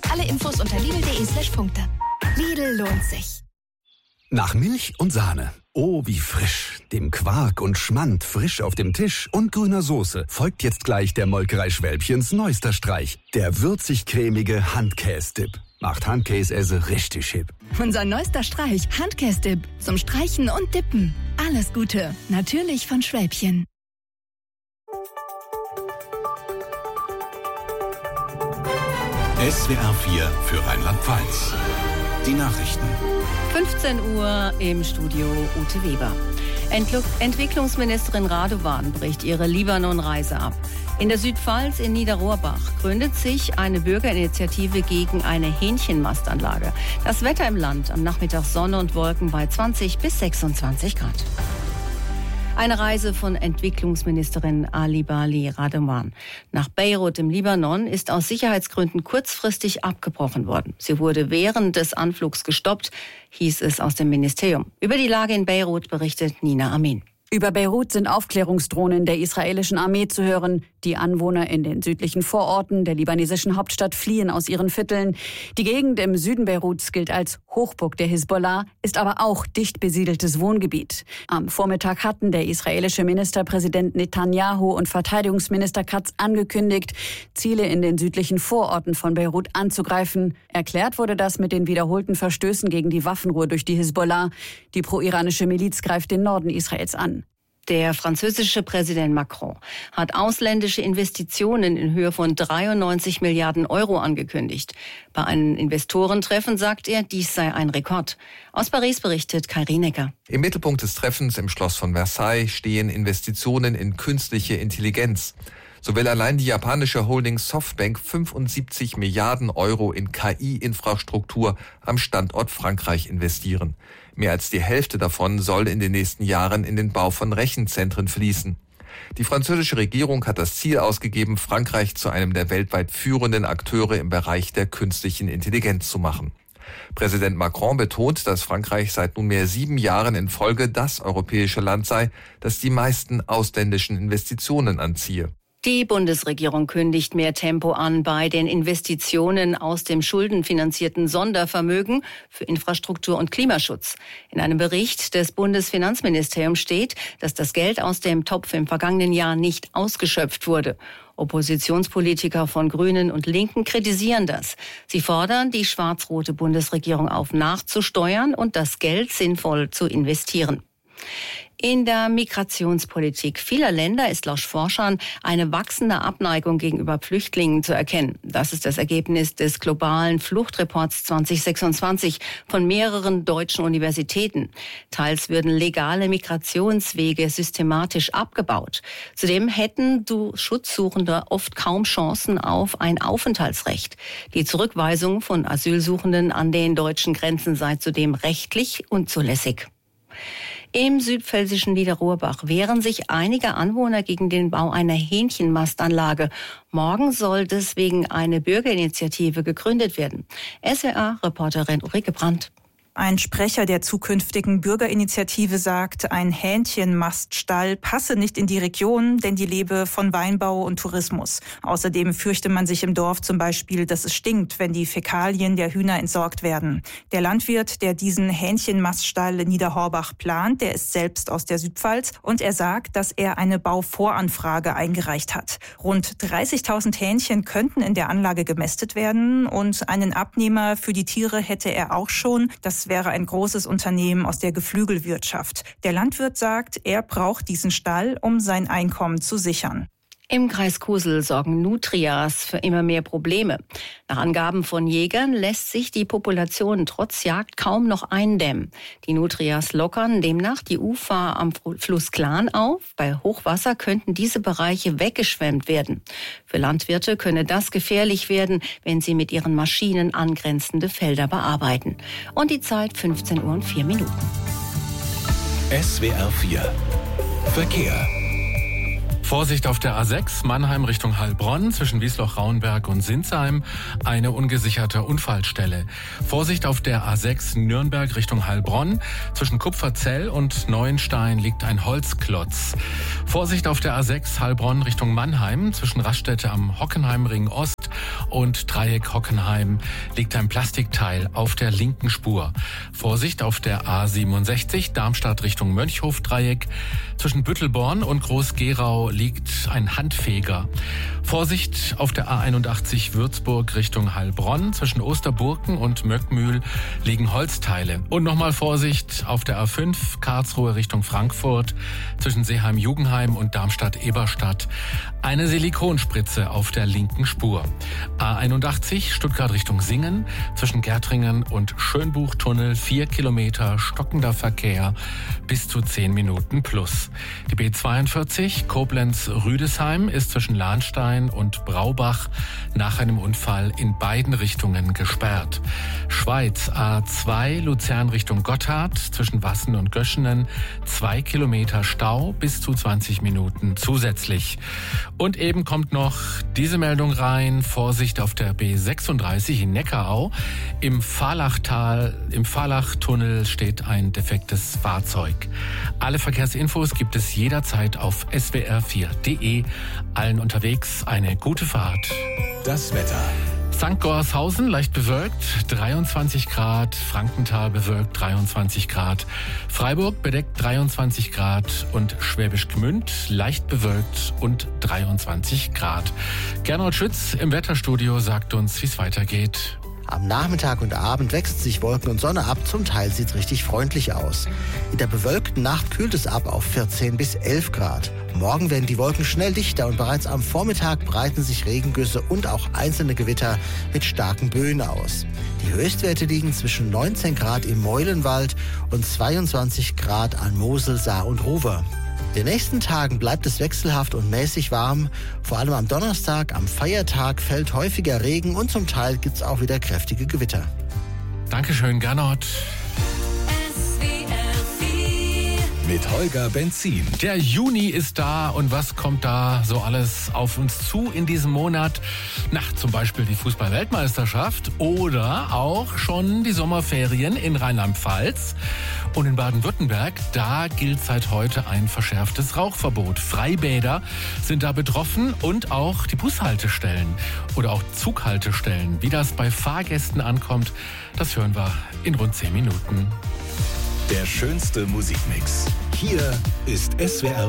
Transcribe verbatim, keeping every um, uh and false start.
Alle Infos unter lidl punkt de slash Punkte. Lidl lohnt sich. Nach Milch und Sahne. Oh, wie frisch. Dem Quark und Schmand frisch auf dem Tisch und grüner Soße folgt jetzt gleich der Molkerei Schwälbchens neuester Streich. Der würzig-cremige Handkäse-Dip. Macht Handkäse richtig hip. Unser neuester Streich, Handkäse-Dip. Zum Streichen und Dippen. Alles Gute. Natürlich von Schwälbchen. S W R vier für Rheinland-Pfalz. Die Nachrichten. fünfzehn Uhr im Studio Ute Weber. Entlo- Entwicklungsministerin Radovan bricht ihre Libanon-Reise ab. In der Südpfalz in Niederrohrbach gründet sich eine Bürgerinitiative gegen eine Hähnchenmastanlage. Das Wetter im Land, am Nachmittag Sonne und Wolken bei zwanzig bis sechsundzwanzig Grad. Eine Reise von Entwicklungsministerin Ali Bali Radovan nach Beirut im Libanon ist aus Sicherheitsgründen kurzfristig abgebrochen worden. Sie wurde während des Anflugs gestoppt, hieß es aus dem Ministerium. Über die Lage in Beirut berichtet Nina Amin. Über Beirut sind Aufklärungsdrohnen der israelischen Armee zu hören. Die Anwohner in den südlichen Vororten der libanesischen Hauptstadt fliehen aus ihren Vierteln. Die Gegend im Süden Beiruts gilt als Hochburg der Hisbollah, ist aber auch dicht besiedeltes Wohngebiet. Am Vormittag hatten der israelische Ministerpräsident Netanyahu und Verteidigungsminister Katz angekündigt, Ziele in den südlichen Vororten von Beirut anzugreifen. Erklärt wurde das mit den wiederholten Verstößen gegen die Waffenruhe durch die Hisbollah. Die pro-iranische Miliz greift den Norden Israels an. Der französische Präsident Macron hat ausländische Investitionen in Höhe von dreiundneunzig Milliarden Euro angekündigt. Bei einem Investorentreffen sagt er, dies sei ein Rekord. Aus Paris berichtet Kai Rienecker. Im Mittelpunkt des Treffens im Schloss von Versailles stehen Investitionen in künstliche Intelligenz. So will allein die japanische Holding Softbank fünfundsiebzig Milliarden Euro in K I-Infrastruktur am Standort Frankreich investieren. Mehr als die Hälfte davon soll in den nächsten Jahren in den Bau von Rechenzentren fließen. Die französische Regierung hat das Ziel ausgegeben, Frankreich zu einem der weltweit führenden Akteure im Bereich der künstlichen Intelligenz zu machen. Präsident Macron betont, dass Frankreich seit nunmehr sieben Jahren in Folge das europäische Land sei, das die meisten ausländischen Investitionen anziehe. Die Bundesregierung kündigt mehr Tempo an bei den Investitionen aus dem schuldenfinanzierten Sondervermögen für Infrastruktur und Klimaschutz. In einem Bericht des Bundesfinanzministeriums steht, dass das Geld aus dem Topf im vergangenen Jahr nicht ausgeschöpft wurde. Oppositionspolitiker von Grünen und Linken kritisieren das. Sie fordern die schwarz-rote Bundesregierung auf, nachzusteuern und das Geld sinnvoll zu investieren. In der Migrationspolitik vieler Länder ist laut Forschern eine wachsende Abneigung gegenüber Flüchtlingen zu erkennen. Das ist das Ergebnis des globalen Fluchtreports zwanzig sechsundzwanzig von mehreren deutschen Universitäten. Teils würden legale Migrationswege systematisch abgebaut. Zudem hätten du Schutzsuchende oft kaum Chancen auf ein Aufenthaltsrecht. Die Zurückweisung von Asylsuchenden an den deutschen Grenzen sei zudem rechtlich unzulässig. Im südpfälzischen Niederrohrbach wehren sich einige Anwohner gegen den Bau einer Hähnchenmastanlage. Morgen soll deswegen eine Bürgerinitiative gegründet werden. S W R-Reporterin Ulrike Brandt. Ein Sprecher der zukünftigen Bürgerinitiative sagt, ein Hähnchenmaststall passe nicht in die Region, denn die lebe von Weinbau und Tourismus. Außerdem fürchte man sich im Dorf zum Beispiel, dass es stinkt, wenn die Fäkalien der Hühner entsorgt werden. Der Landwirt, der diesen Hähnchenmaststall in Niederrohrbach plant, der ist selbst aus der Südpfalz und er sagt, dass er eine Bauvoranfrage eingereicht hat. Rund dreißigtausend Hähnchen könnten in der Anlage gemästet werden und einen Abnehmer für die Tiere hätte er auch schon. Das wäre ein großes Unternehmen aus der Geflügelwirtschaft. Der Landwirt sagt, er braucht diesen Stall, um sein Einkommen zu sichern. Im Kreis Kusel sorgen Nutrias für immer mehr Probleme. Nach Angaben von Jägern lässt sich die Population trotz Jagd kaum noch eindämmen. Die Nutrias lockern demnach die Ufer am Fluss Klan auf. Bei Hochwasser könnten diese Bereiche weggeschwemmt werden. Für Landwirte könne das gefährlich werden, wenn sie mit ihren Maschinen angrenzende Felder bearbeiten. Und die Zeit fünfzehn Uhr und vier Minuten. S W R vier Verkehr. Vorsicht auf der A sechs, Mannheim Richtung Heilbronn, zwischen Wiesloch-Rauenberg und Sinsheim, eine ungesicherte Unfallstelle. Vorsicht auf der A sechs, Nürnberg Richtung Heilbronn, zwischen Kupferzell und Neuenstein liegt ein Holzklotz. Vorsicht auf der A sechs, Heilbronn Richtung Mannheim, zwischen Raststätte am Hockenheimring Ost und Dreieck Hockenheim liegt ein Plastikteil auf der linken Spur. Vorsicht auf der A siebenundsechzig, Darmstadt Richtung Mönchhof-Dreieck, zwischen Büttelborn und Groß-Gerau liegt ein Handfeger. Vorsicht auf der A einundachtzig Würzburg Richtung Heilbronn, zwischen Osterburken und Möckmühl liegen Holzteile. Und nochmal Vorsicht auf der A fünf Karlsruhe Richtung Frankfurt, zwischen Seeheim-Jugenheim und Darmstadt-Eberstadt eine Silikonspritze auf der linken Spur. A einundachtzig Stuttgart Richtung Singen, zwischen Gärtringen und Schönbuchtunnel vier Kilometer stockender Verkehr bis zu zehn Minuten plus. Die B zweiundvierzig Koblenz-Rüdesheim ist zwischen Lahnstein und Braubach nach einem Unfall in beiden Richtungen gesperrt. Schweiz A zwei Luzern Richtung Gotthard, zwischen Wassen und Göschenen zwei Kilometer Stau bis zu zwanzig Minuten zusätzlich. Und eben kommt noch diese Meldung rein, Vorsicht auf der B sechsunddreißig in Neckarau. Im Fahrlachtal, im Fahrlachtunnel steht ein defektes Fahrzeug. Alle Verkehrsinfos gibt es jederzeit auf S W R vier Punkt de. Allen unterwegs eine gute Fahrt. Das Wetter. Sankt Gorshausen leicht bewölkt, dreiundzwanzig Grad, Frankenthal bewölkt, dreiundzwanzig Grad, Freiburg bedeckt, dreiundzwanzig Grad und Schwäbisch Gmünd leicht bewölkt und dreiundzwanzig Grad. Gernot Schütz im Wetterstudio sagt uns, wie es weitergeht. Am Nachmittag und Abend wechseln sich Wolken und Sonne ab, zum Teil sieht es richtig freundlich aus. In der bewölkten Nacht kühlt es ab auf vierzehn bis elf Grad. Morgen werden die Wolken schnell dichter und bereits am Vormittag breiten sich Regengüsse und auch einzelne Gewitter mit starken Böen aus. Die Höchstwerte liegen zwischen neunzehn Grad im Meulenwald und zweiundzwanzig Grad an Mosel, Saar und Ruwer. In den nächsten Tagen bleibt es wechselhaft und mäßig warm. Vor allem am Donnerstag, am Feiertag, fällt häufiger Regen und zum Teil gibt es auch wieder kräftige Gewitter. Dankeschön, Gernot. Mit Holger Benzin. Der Juni ist da und was kommt da so alles auf uns zu in diesem Monat? Na, zum Beispiel die Fußball-Weltmeisterschaft oder auch schon die Sommerferien in Rheinland-Pfalz. Und in Baden-Württemberg, da gilt seit heute ein verschärftes Rauchverbot. Freibäder sind da betroffen und auch die Bushaltestellen oder auch Zughaltestellen. Wie das bei Fahrgästen ankommt, das hören wir in rund zehn Minuten. Der schönste Musikmix. Hier ist S W R